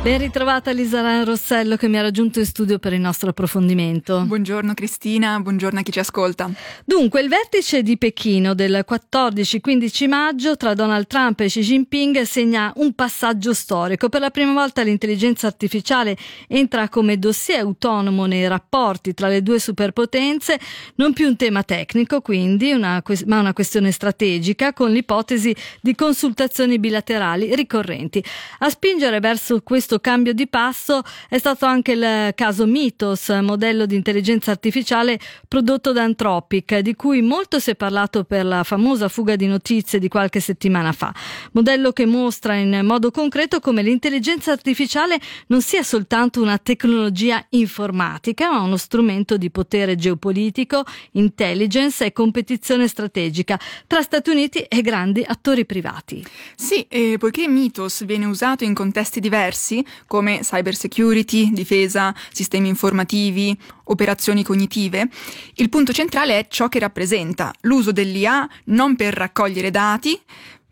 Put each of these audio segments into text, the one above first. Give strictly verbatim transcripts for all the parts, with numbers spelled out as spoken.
Ben ritrovata Lisa Rossello che mi ha raggiunto in studio per il nostro approfondimento. Buongiorno Cristina, buongiorno a chi ci ascolta. Dunque, il vertice di Pechino del quattordici quindici maggio tra Donald Trump e Xi Jinping segna un passaggio storico. Per la prima volta l'intelligenza artificiale entra come dossier autonomo nei rapporti tra le due superpotenze, non più un tema tecnico quindi, una, ma una questione strategica, con l'ipotesi di consultazioni bilaterali ricorrenti. A spingere verso questo cambio di passo è stato anche il caso Mythos, modello di intelligenza artificiale prodotto da Anthropic, di cui molto si è parlato per la famosa fuga di notizie di qualche settimana fa. Modello che mostra in modo concreto come l'intelligenza artificiale non sia soltanto una tecnologia informatica, ma uno strumento di potere geopolitico, intelligence e competizione strategica tra Stati Uniti e grandi attori privati. Sì, e poiché Mythos viene usato in contesti diversi, come cyber security, difesa, sistemi informativi, operazioni cognitive, il punto centrale è ciò che rappresenta l'uso dell'I A non per raccogliere dati,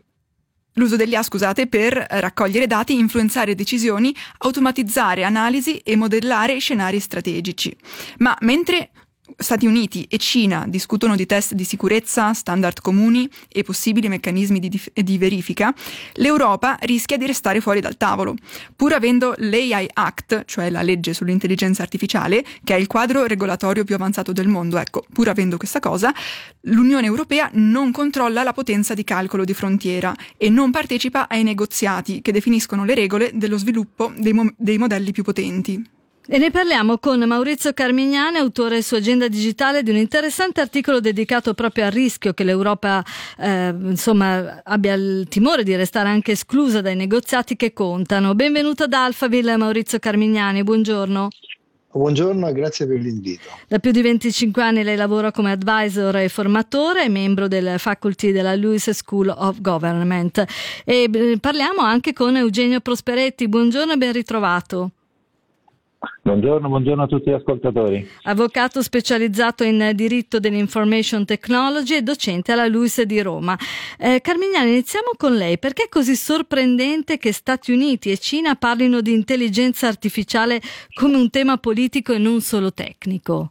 l'uso dell'I A, scusate, per raccogliere dati, influenzare decisioni, automatizzare analisi e modellare scenari strategici. Ma mentre Stati Uniti e Cina discutono di test di sicurezza, standard comuni e possibili meccanismi di, dif- di verifica, l'Europa rischia di restare fuori dal tavolo. Pur avendo l'A I Act, cioè la legge sull'intelligenza artificiale, che è il quadro regolatorio più avanzato del mondo, ecco, pur avendo questa cosa, l'Unione Europea non controlla la potenza di calcolo di frontiera e non partecipa ai negoziati che definiscono le regole dello sviluppo dei, mo- dei modelli più potenti. E ne parliamo con Maurizio Carmignani, autore su Agenda Digitale di un interessante articolo dedicato proprio al rischio che l'Europa eh, insomma abbia il timore di restare anche esclusa dai negoziati che contano. Benvenuto ad Alphaville Maurizio Carmignani, buongiorno. Buongiorno e grazie per l'invito. Da più di venticinque anni lei lavora come advisor e formatore, è membro del faculty della Lewis School of Government. E eh, parliamo anche con Eugenio Prosperetti, buongiorno e ben ritrovato. Buongiorno, buongiorno a tutti gli ascoltatori. Avvocato specializzato in diritto dell'information technology e docente alla Lewis di Roma. Eh, Carmignani, iniziamo con lei. Perché è così sorprendente che Stati Uniti e Cina parlino di intelligenza artificiale come un tema politico e non solo tecnico?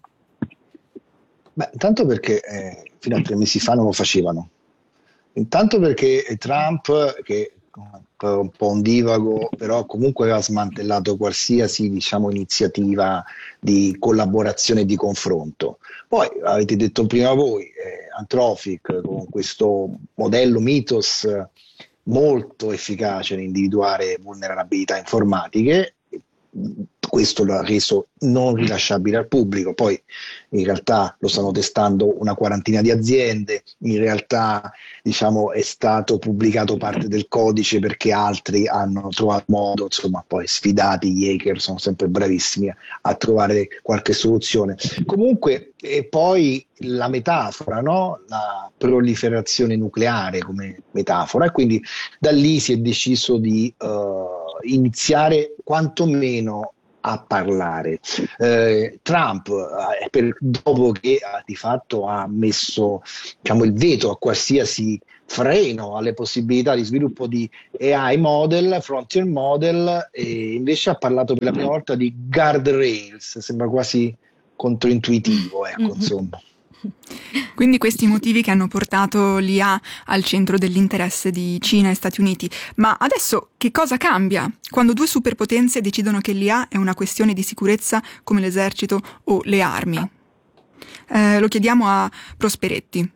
Beh, intanto perché eh, fino a tre mesi fa non lo facevano. Intanto perché Trump, che un po' un divago, però comunque aveva smantellato qualsiasi, diciamo, iniziativa di collaborazione e di confronto. Poi avete detto prima voi, eh, Anthropic con questo modello Mythos molto efficace nell'individuare vulnerabilità informatiche, questo lo ha reso non rilasciabile al pubblico. Poi in realtà lo stanno testando una quarantina di aziende, in realtà diciamo è stato pubblicato parte del codice perché altri hanno trovato modo, insomma poi sfidati, gli hacker sono sempre bravissimi a trovare qualche soluzione. Comunque e poi la metafora, no? La proliferazione nucleare come metafora, e quindi da lì si è deciso di uh, iniziare quantomeno a parlare. Eh, Trump, eh, per, dopo che eh, di fatto ha messo, diciamo, il veto a qualsiasi freno alle possibilità di sviluppo di A I model, frontier model, e invece ha parlato per la prima volta di guardrails, sembra quasi controintuitivo, ecco, mm-hmm. insomma. Quindi questi motivi che hanno portato l'I A al centro dell'interesse di Cina e Stati Uniti. Ma adesso che cosa cambia quando due superpotenze decidono che l'I A è una questione di sicurezza come l'esercito o le armi? Eh, lo chiediamo a Prosperetti.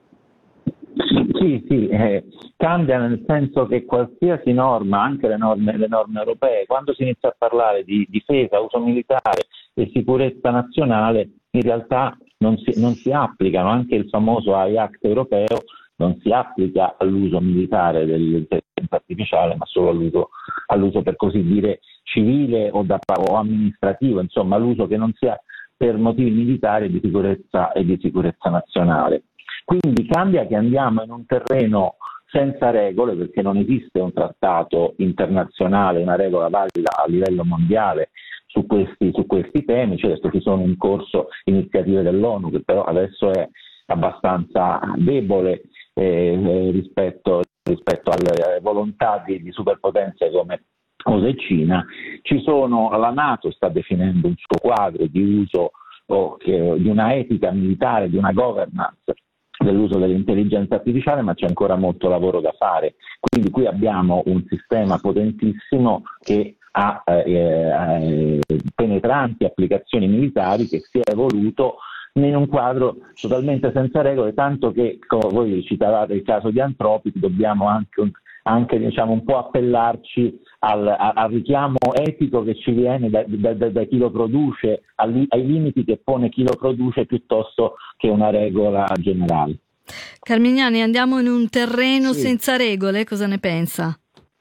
Sì, sì, eh, cambia nel senso che qualsiasi norma, anche le norme, le norme europee, quando si inizia a parlare di difesa, uso militare e sicurezza nazionale, in realtà non si, non si applicano. Anche il famoso A I Act europeo non si applica all'uso militare dell'intelligenza artificiale, ma solo all'uso, all'uso per così dire civile o, da, o amministrativo, insomma l'uso che non sia per motivi militari di sicurezza e di sicurezza nazionale. Quindi cambia che andiamo in un terreno senza regole, perché non esiste un trattato internazionale, una regola valida a livello mondiale su questi, su questi temi. Certo ci sono in corso iniziative dell'ONU, che però adesso è abbastanza debole eh, rispetto, rispetto alle volontà di, di superpotenze come U S A e Cina, Ci sono, la NATO sta definendo un suo quadro di uso o, eh, di una etica militare, di una governance dell'uso dell'intelligenza artificiale, ma c'è ancora molto lavoro da fare. Quindi qui abbiamo un sistema potentissimo che ha eh, eh, penetranti applicazioni militari, che si è evoluto in un quadro totalmente senza regole, tanto che, come voi citavate il caso di Anthropic, dobbiamo anche, anche diciamo, un po' appellarci al, al richiamo etico che ci viene da, da, da, da chi lo produce, ai, ai limiti che pone chi lo produce, piuttosto che una regola generale. Carmignani, andiamo in un terreno Sì. senza regole, cosa ne pensa?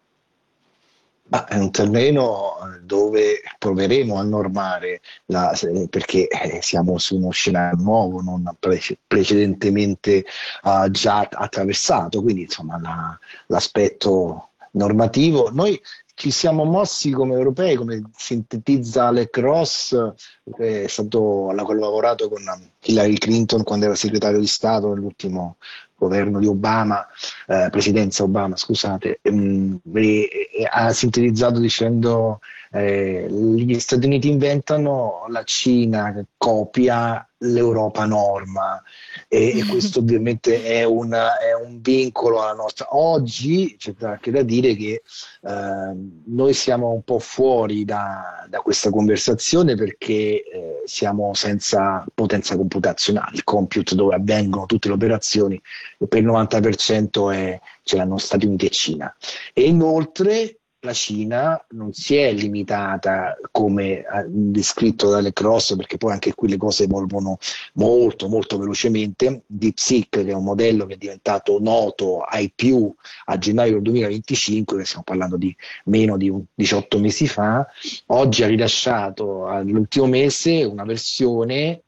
Ma è un terreno dove proveremo a normare, la, perché siamo su uno scenario nuovo, non pre- precedentemente uh, già attraversato, quindi insomma la, l'aspetto normativo. Noi ci siamo mossi come europei, come sintetizza Alec Ross, che è stato, ha collaborato con Hillary Clinton quando era segretario di Stato nell'ultimo governo di Obama, eh, presidenza Obama, scusate, ehm, e, e ha sintetizzato dicendo eh, gli Stati Uniti inventano, la Cina copia, l'Europa norma, e, e questo ovviamente è, una, è un vincolo alla nostra. Oggi c'è anche da dire che eh, noi siamo un po' fuori da, da questa conversazione, perché eh, siamo senza potenza computazionale. Il compute dove avvengono tutte le operazioni per il novanta per cento è, ce l'hanno Stati Uniti e Cina, e inoltre la Cina non si è limitata, come descritto dalle Cross, perché poi anche qui le cose evolvono molto molto velocemente. DeepSeek, che è un modello che è diventato noto ai più a gennaio duemilaventicinque, che stiamo parlando di meno di diciotto mesi fa, oggi ha rilasciato all'ultimo mese una versione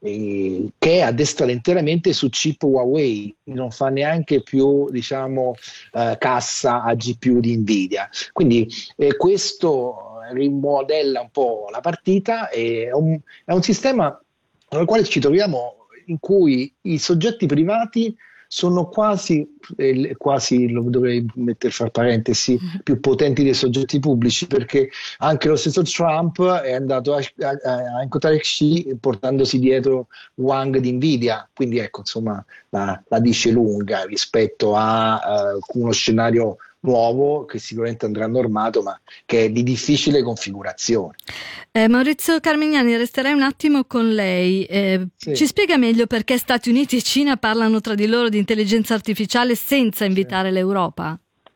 Eh, che è addestrata interamente su chip Huawei, non fa neanche più, diciamo, eh, cassa a G P U di Nvidia. Quindi eh, questo rimodella un po' la partita, e è un, è un sistema nel quale ci troviamo, in cui i soggetti privati sono quasi, eh, quasi lo dovrei mettere fra parentesi, più potenti dei soggetti pubblici, perché anche lo stesso Trump è andato a, a, a incontrare Xi portandosi dietro Wang di Nvidia, quindi ecco, insomma, la, la dice lunga rispetto a uh, uno scenario nuovo che sicuramente andrà normato, ma che è di difficile configurazione. Eh, Maurizio Carmignani, resterei un attimo con lei. Eh, sì. Ci spiega meglio perché Stati Uniti e Cina parlano tra di loro di intelligenza artificiale senza invitare sì. l'Europa?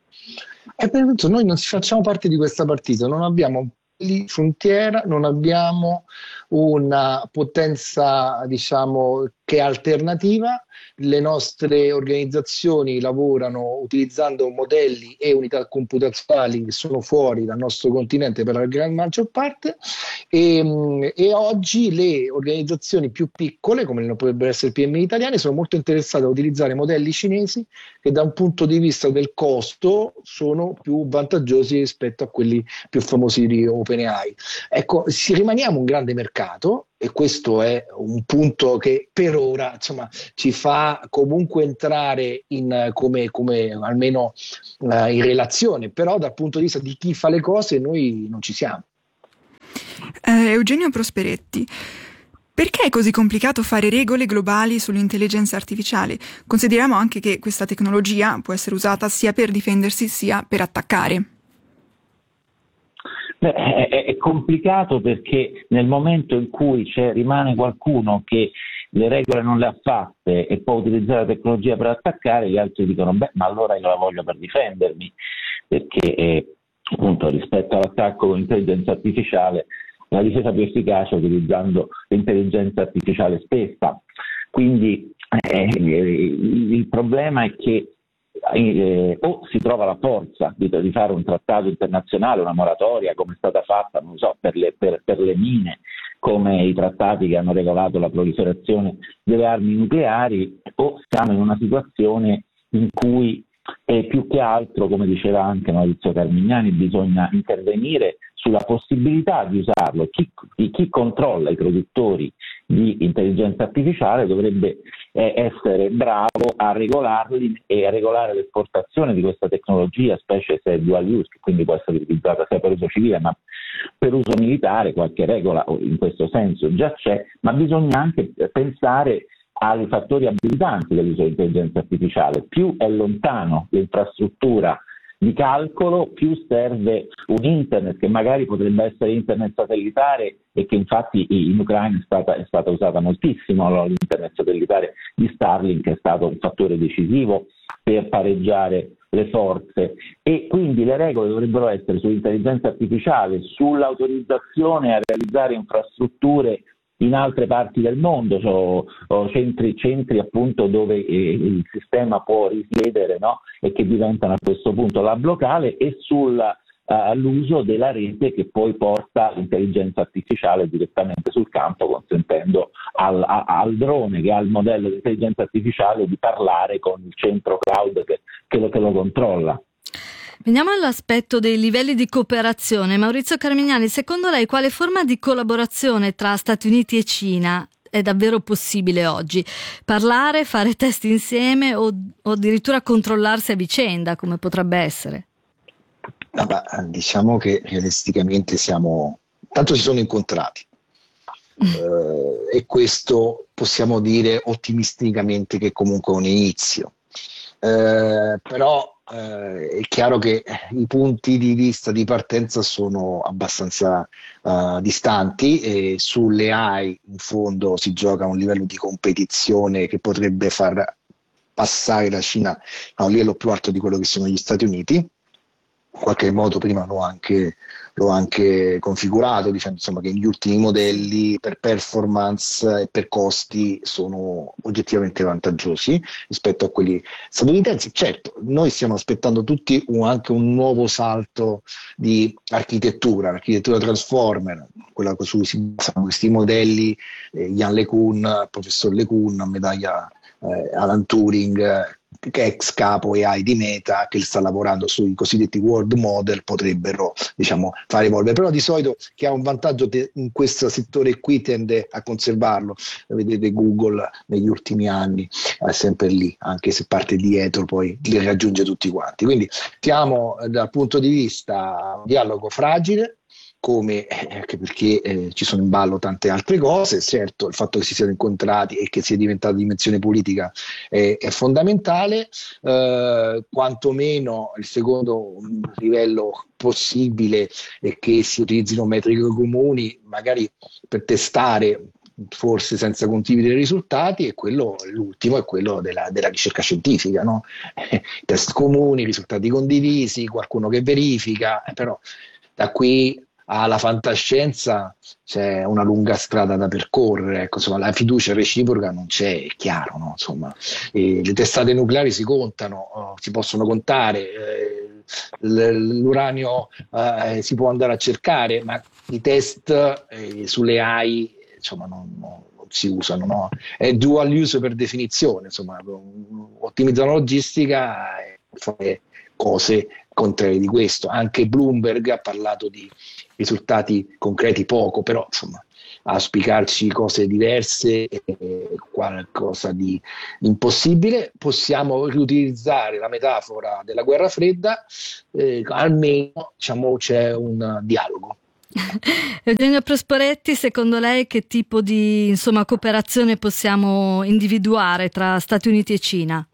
E per tutto, noi non facciamo parte di questa partita, non abbiamo lì frontiera, non abbiamo una potenza, diciamo, che è alternativa. Le nostre organizzazioni lavorano utilizzando modelli e unità computazionali che sono fuori dal nostro continente per la gran maggior parte, e, e oggi le organizzazioni più piccole, come potrebbero essere P M I italiane, sono molto interessate a utilizzare modelli cinesi che da un punto di vista del costo sono più vantaggiosi rispetto a quelli più famosi di OpenAI. Ecco, si rimaniamo un grande mercato, e questo è un punto che per ora, insomma, ci fa comunque entrare in, come, come almeno uh, in relazione, però dal punto di vista di chi fa le cose noi non ci siamo. Eh, Eugenio Prosperetti, perché è così complicato fare regole globali sull'intelligenza artificiale? Consideriamo anche che questa tecnologia può essere usata sia per difendersi sia per attaccare. Beh, è, è complicato perché nel momento in cui c'è, rimane qualcuno che le regole non le ha fatte e può utilizzare la tecnologia per attaccare, gli altri dicono beh, ma allora io la voglio per difendermi, perché eh, appunto rispetto all'attacco con l'intelligenza artificiale la difesa più efficace è utilizzando l'intelligenza artificiale stessa. Quindi eh, il problema è che Eh, o si trova la forza di, di fare un trattato internazionale, una moratoria come è stata fatta, non so, per le, per, per le mine, come i trattati che hanno regolato la proliferazione delle armi nucleari, o siamo in una situazione in cui eh, più che altro, come diceva anche Maurizio Carmignani, bisogna intervenire sulla possibilità di usarlo. Chi, chi controlla i produttori di intelligenza artificiale dovrebbe eh, essere bravo a regolarli e a regolare l'esportazione di questa tecnologia, specie se è dual use, che quindi può essere utilizzata sia per uso civile ma per uso militare. Qualche regola in questo senso già c'è, ma bisogna anche pensare ai fattori abilitanti dell'uso dell'intelligenza artificiale. Più è lontano l'infrastruttura di calcolo, più serve un internet che magari potrebbe essere internet satellitare e che infatti in Ucraina è stata, è stata usata moltissimo. Allora, l'internet satellitare di Starlink è stato un fattore decisivo per pareggiare le forze, e quindi le regole dovrebbero essere sull'intelligenza artificiale, sull'autorizzazione a realizzare infrastrutture in altre parti del mondo, cioè, o centri, centri appunto dove eh, il sistema può risiedere, no? E che diventano a questo punto l'hub locale, e sull'uso uh, della rete che poi porta l'intelligenza artificiale direttamente sul campo, consentendo al, a, al drone che ha il modello di intelligenza artificiale di parlare con il centro cloud che, che, lo, che lo controlla. Veniamo all'aspetto dei livelli di cooperazione. Maurizio Carmignani, secondo lei quale forma di collaborazione tra Stati Uniti e Cina è davvero possibile oggi? Parlare, fare test insieme o, o addirittura controllarsi a vicenda, come potrebbe essere? Vabbè, diciamo che realisticamente siamo... Tanto si sono incontrati eh, e questo possiamo dire ottimisticamente che comunque è un inizio. Eh, però eh, è chiaro che i punti di vista di partenza sono abbastanza uh, distanti, e sulle A I in fondo si gioca a un livello di competizione che potrebbe far passare la Cina a un livello più alto di quello che sono gli Stati Uniti. In qualche modo prima l'ho anche, l'ho anche configurato, dicendo insomma che gli ultimi modelli per performance e per costi sono oggettivamente vantaggiosi rispetto a quelli statunitensi. Certo, noi stiamo aspettando tutti un, anche un nuovo salto di architettura, l'architettura transformer, quella su cui si basano questi modelli, eh, Yann LeCun, il professor LeCun, medaglia eh, Alan Turing, eh, che è ex capo A I di Meta, che sta lavorando sui cosiddetti world model, potrebbero diciamo fare evolvere. Però di solito chi ha un vantaggio te- in questo settore qui tende a conservarlo. Vedete Google negli ultimi anni è sempre lì, anche se parte dietro poi li raggiunge tutti quanti. Quindi siamo dal punto di vista un dialogo fragile, come anche perché eh, ci sono in ballo tante altre cose. Certo, il fatto che si siano incontrati e che sia diventata dimensione politica è, è fondamentale. Eh, quantomeno il secondo livello possibile è che si utilizzino metriche comuni, magari per testare, forse senza condividere i risultati, e quello, l'ultimo è quello della, della ricerca scientifica, no? Test comuni, risultati condivisi, qualcuno che verifica, però da qui alla fantascienza c'è una lunga strada da percorrere. Ecco, insomma, la fiducia reciproca non c'è, è chiaro, no? Insomma, eh, le testate nucleari si contano, oh, si possono contare, eh, l- l'uranio eh, si può andare a cercare, ma i test eh, sulle A I insomma non, non, non si usano, no? È dual use per definizione, insomma, ottimizzano la logistica e fare cose contrarie di questo. Anche Bloomberg ha parlato di risultati concreti poco, però insomma auspicarci cose diverse è qualcosa di impossibile. Possiamo riutilizzare la metafora della guerra fredda, eh, almeno diciamo c'è un dialogo. Eugenio Prosporetti, secondo lei che tipo di insomma cooperazione possiamo individuare tra Stati Uniti e Cina?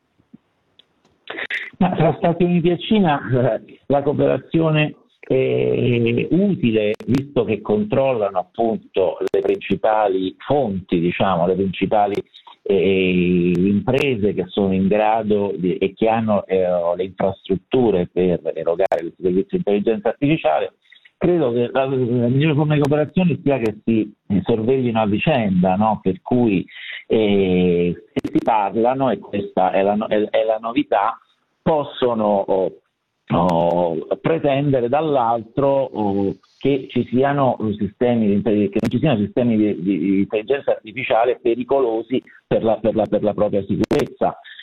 Ma tra Stati Uniti e Cina eh, la cooperazione è utile, visto che controllano appunto le principali fonti, diciamo, le principali eh, imprese che sono in grado di, e che hanno eh, le infrastrutture per erogare il servizio di intelligenza artificiale. Credo che la, la migliore forma di cooperazione sia che si sorveglino a vicenda, no? Per cui eh, se si parlano, e questa è la, è, è la novità, possono oh, oh, pretendere dall'altro oh, che ci siano sistemi di, che non ci siano sistemi di, di, di intelligenza artificiale pericolosi per la, per la, per la propria sicurezza.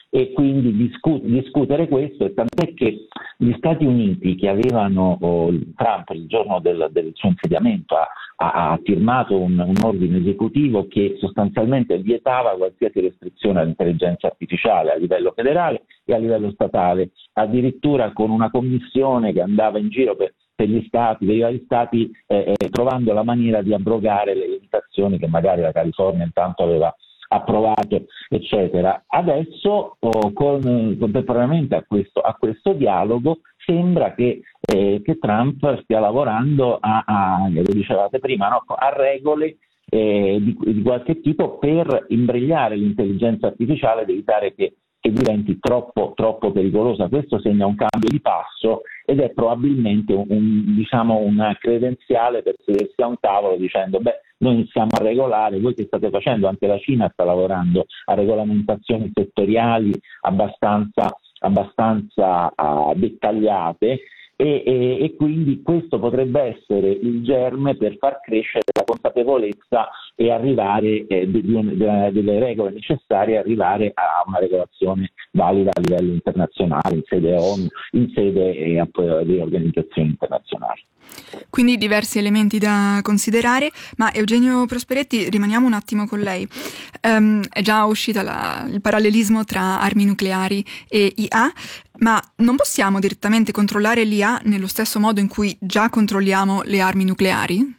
e quindi discu- discutere questo, e tant'è che gli Stati Uniti, che avevano oh, Trump il giorno del, del suo insediamento ha, ha firmato un, un ordine esecutivo che sostanzialmente vietava qualsiasi restrizione all'intelligenza artificiale a livello federale e a livello statale, addirittura con una commissione che andava in giro per, per gli stati, per i vari stati, eh, eh, trovando la maniera di abrogare le limitazioni che magari la California intanto aveva approvato, eccetera. Adesso, oh, con, contemporaneamente a questo, a questo dialogo, sembra che, eh, che Trump stia lavorando a, a lo dicevate prima, no? a regole eh, di, di qualche tipo per imbrigliare l'intelligenza artificiale ed evitare che, che diventi troppo, troppo pericolosa. Questo segna un cambio di passo ed è probabilmente un, un, diciamo, una credenziale per sedersi a un tavolo dicendo beh, noi iniziamo a regolare, voi che state facendo? Anche la Cina sta lavorando a regolamentazioni settoriali abbastanza, abbastanza uh, dettagliate e, e, e quindi questo potrebbe essere il germe per far crescere la consapevolezza e arrivare eh, di, di, delle regole necessarie a arrivare a una regolazione valida a livello internazionale, in sede ONU, in sede eh, di organizzazioni internazionali. Quindi diversi elementi da considerare, ma Eugenio Prosperetti, rimaniamo un attimo con lei. Um, è già uscita la, il parallelismo tra armi nucleari e I A, ma non possiamo direttamente controllare l'I A nello stesso modo in cui già controlliamo le armi nucleari?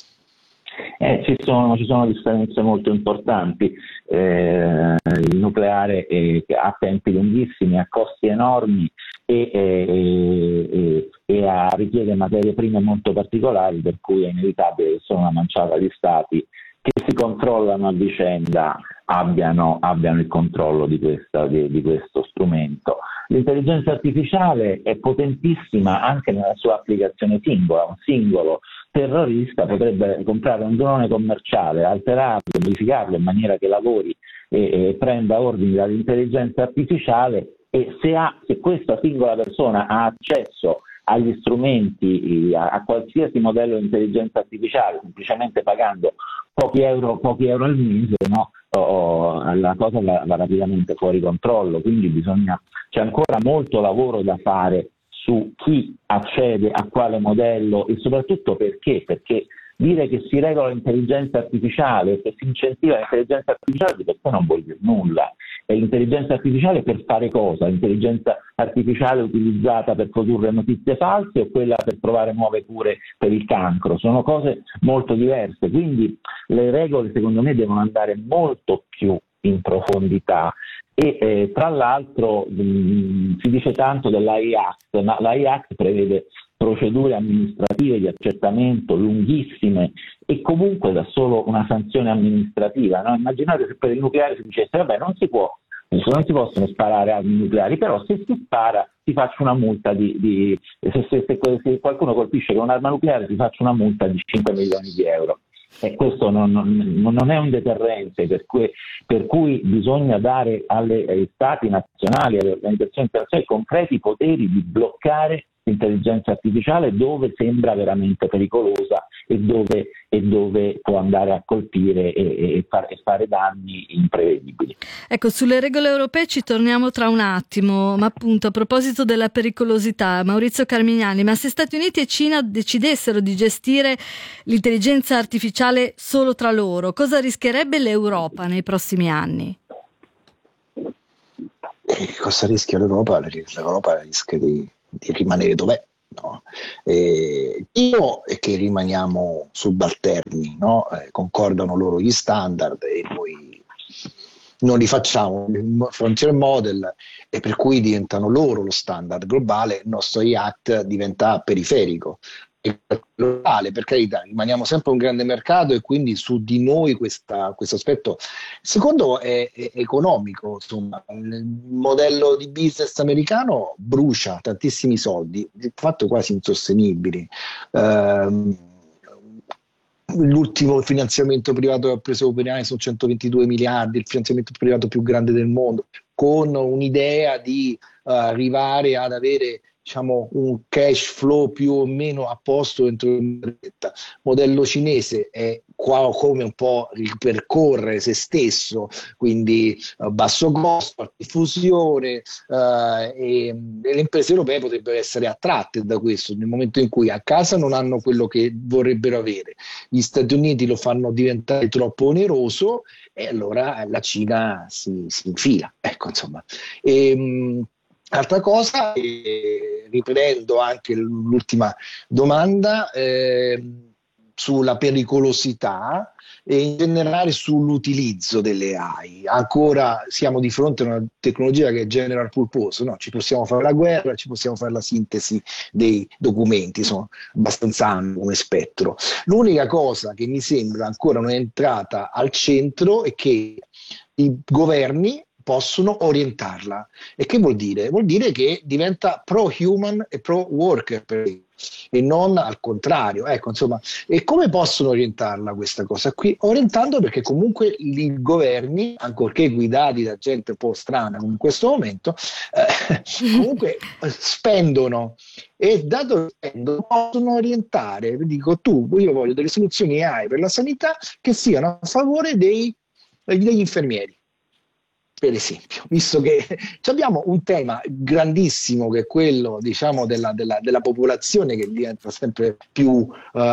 Eh, ci sono, ci sono differenze molto importanti. Eh, il nucleare è, ha tempi lunghissimi, ha costi enormi e, e, e, e ha, richiede materie prime molto particolari, per cui è inevitabile che sono una manciata di stati che si controllano a vicenda abbiano, abbiano il controllo di, questa, di, di questo strumento. L'intelligenza artificiale è potentissima anche nella sua applicazione singola. Un singolo terrorista potrebbe comprare un drone commerciale, alterarlo, modificarlo in maniera che lavori e, e prenda ordini dall'intelligenza artificiale, e se, ha, se questa singola persona ha accesso agli strumenti, a, a qualsiasi modello di intelligenza artificiale, semplicemente pagando pochi euro, pochi euro al mese, no? o, la cosa va, va rapidamente fuori controllo. Quindi bisogna, c'è ancora molto lavoro da fare su chi accede a quale modello e soprattutto perché, perché dire che si regola l'intelligenza artificiale, che si incentiva l'intelligenza artificiale, di per sé non vuol dire nulla. E l'intelligenza artificiale per fare cosa? L'intelligenza artificiale utilizzata per produrre notizie false o quella per trovare nuove cure per il cancro? Sono cose molto diverse, quindi le regole secondo me devono andare molto più in profondità. E eh, tra l'altro mh, si dice tanto dell'A I Act, ma l'A I Act prevede procedure amministrative di accertamento lunghissime e comunque da solo una sanzione amministrativa, no? Immaginate se per il nucleare si dicesse vabbè non si può, non si possono sparare armi nucleari, però se si spara si faccia una multa di, di se, se, se, se qualcuno colpisce con un'arma nucleare si faccia una multa di cinque milioni di euro. E questo non, non, non è un deterrente, per cui, per cui bisogna dare alle, agli stati nazionali, alle organizzazioni internazionali concreti poteri di bloccare l'intelligenza artificiale dove sembra veramente pericolosa e dove, e dove può andare a colpire e, e, far, e fare danni imprevedibili. Ecco, sulle regole europee ci torniamo tra un attimo, ma appunto a proposito della pericolosità, Maurizio Carmignani, ma se Stati Uniti e Cina decidessero di gestire l'intelligenza artificiale solo tra loro, cosa rischierebbe l'Europa nei prossimi anni? E cosa rischia l'Europa? L'Europa rischia di di rimanere dov'è, no? Eh, io è che rimaniamo subalterni, no? Eh, concordano loro gli standard e noi non li facciamo, il frontier model, e per cui diventano loro lo standard globale, il nostro I A T diventa periferico e locale, per carità, rimaniamo sempre un grande mercato e quindi su di noi questa, questo aspetto. Il secondo è, è economico, insomma, il modello di business americano brucia tantissimi soldi, di fatto quasi insostenibili. Um, L'ultimo finanziamento privato che ha preso OpenAI sono centoventidue miliardi, il finanziamento privato più grande del mondo, con un'idea di uh, arrivare ad avere, diciamo, un cash flow più o meno a posto dentro il modello cinese è qua, come un po' ripercorrere se stesso, quindi uh, basso costo, diffusione, uh, e, e le imprese europee potrebbero essere attratte da questo nel momento in cui a casa non hanno quello che vorrebbero avere, gli Stati Uniti lo fanno diventare troppo oneroso e allora la Cina si, si infila, ecco, insomma. E, mh, altra cosa, eh, riprendo anche l'ultima domanda, eh, sulla pericolosità e in generale sull'utilizzo delle A I. Ancora siamo di fronte a una tecnologia che è general purpose, no? Ci possiamo fare la guerra, ci possiamo fare la sintesi dei documenti, sono abbastanza ampio come spettro. L'unica cosa che mi sembra ancora non è entrata al centro è che i governi possono orientarla. E che vuol dire? Vuol dire che diventa pro-human e pro-worker e non al contrario. Ecco, insomma, e come possono orientarla questa cosa qui? Orientando, perché comunque i governi, ancorché guidati da gente un po' strana come in questo momento, eh, comunque spendono, e dato che spendono possono orientare. Dico, tu, io voglio delle soluzioni A I per la sanità che siano a favore dei, degli infermieri, per esempio, visto che abbiamo un tema grandissimo che è quello, diciamo, della, della, della popolazione che diventa sempre più uh,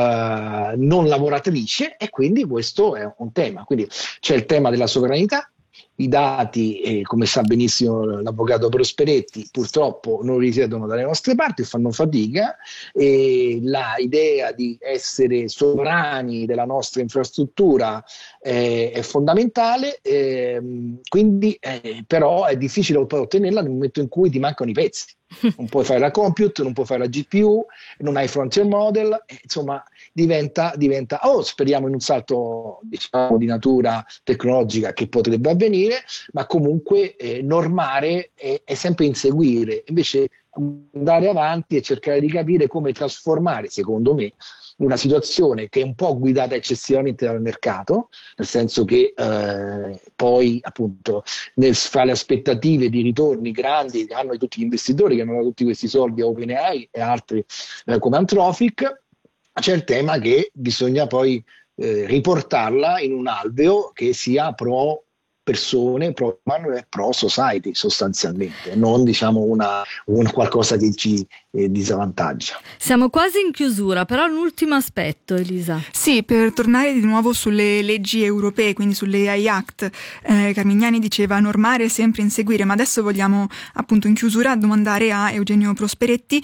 non lavoratrice, e quindi questo è un tema. Quindi c'è il tema della sovranità. I dati, eh, come sa benissimo l'avvocato Prosperetti, purtroppo non risiedono dalle nostre parti e fanno fatica, e la idea di essere sovrani della nostra infrastruttura eh, è fondamentale, eh, quindi eh, però è difficile poi ottenerla nel momento in cui ti mancano i pezzi. Non puoi fare la compute, non puoi fare la G P U, non hai frontier model, eh, insomma diventa, diventa oh, speriamo in un salto, diciamo, di natura tecnologica che potrebbe avvenire, ma comunque eh, normare è, è sempre inseguire, invece andare avanti e cercare di capire come trasformare, secondo me, una situazione che è un po' guidata eccessivamente dal mercato, nel senso che eh, poi appunto nel, fra le aspettative di ritorni grandi che hanno tutti gli investitori che hanno dato tutti questi soldi a OpenAI e altri eh, come Anthropic, c'è il tema che bisogna poi eh, riportarla in un alveo che sia pro persone, pro umano e pro society sostanzialmente, non diciamo una, una qualcosa che ci eh, disavvantaggia. Siamo quasi in chiusura, però un ultimo aspetto, Elisa. Sì, per tornare di nuovo sulle leggi europee, quindi sulle A I Act, eh, Carmignani diceva normare e sempre inseguire, ma adesso vogliamo appunto in chiusura domandare a Eugenio Prosperetti: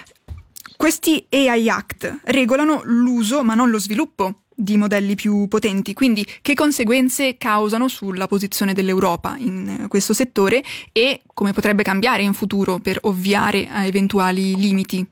questi A I Act regolano l'uso ma non lo sviluppo di modelli più potenti, quindi che conseguenze causano sulla posizione dell'Europa in questo settore e come potrebbe cambiare in futuro per ovviare a eventuali limiti?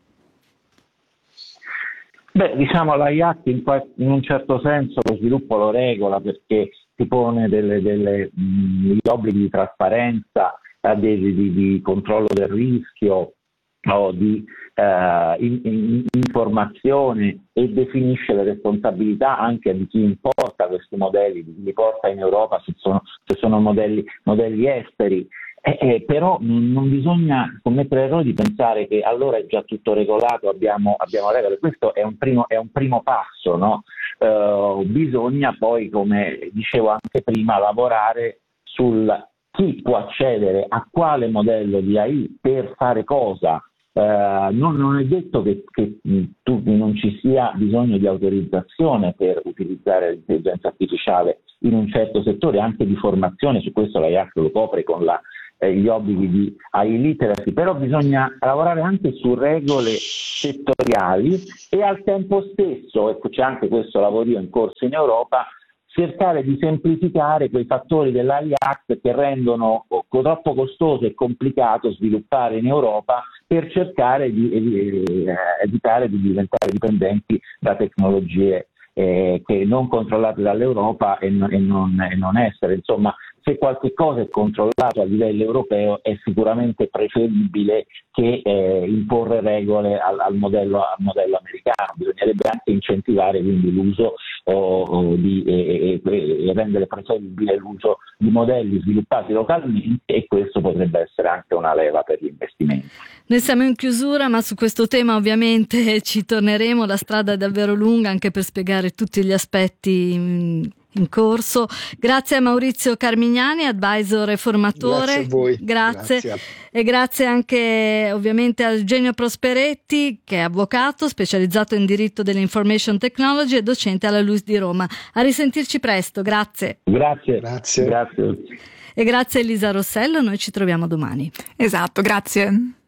Beh, diciamo l'A I Act in, in un certo senso lo sviluppo lo regola, perché si pone delle, delle, mh, degli obblighi di trasparenza, eh, di, di, di controllo del rischio o di eh, in, in, informazione, e definisce le responsabilità anche di chi importa questi modelli, di chi li porta in Europa, se sono, se sono modelli, modelli esteri. Eh, eh, però non, non bisogna commettere l'errore di pensare che allora è già tutto regolato, abbiamo, abbiamo regole. Questo è un primo, è un primo passo, no? Uh, bisogna poi, come dicevo anche prima, lavorare sul chi può accedere a quale modello di A I per fare cosa. Uh, non, non è detto che, che mh, tu, non ci sia bisogno di autorizzazione per utilizzare l'intelligenza artificiale in un certo settore, anche di formazione. Su questo la I A C lo copre con la, eh, gli obblighi di A I literacy, però bisogna lavorare anche su regole settoriali e al tempo stesso, ecco, c'è anche questo lavorio in corso in Europa, cercare di semplificare quei fattori dell'A I Act che rendono troppo costoso e complicato sviluppare in Europa, per cercare di eh, evitare di diventare dipendenti da tecnologie eh, che non controllate dall'Europa e, no, e, non, e non estere. Insomma, se qualche cosa è controllato a livello europeo è sicuramente preferibile che eh, imporre regole al, al, modello, al modello americano. Bisognerebbe anche incentivare quindi l'uso o, o di, e, e, e rendere preferibile l'uso di modelli sviluppati localmente, e questo potrebbe essere anche una leva per gli investimenti. Noi siamo in chiusura, ma su questo tema ovviamente ci torneremo, la strada è davvero lunga anche per spiegare tutti gli aspetti in, in corso. Grazie a Maurizio Carmignani, advisor e formatore. Grazie a voi. Grazie. Grazie. E grazie anche ovviamente a Eugenio Prosperetti, che è avvocato specializzato in diritto dell'information technology e docente alla LUISS di Roma. A risentirci presto, grazie. Grazie. Grazie. Grazie. E grazie a Elisa Rossello, noi ci troviamo domani. Esatto, grazie.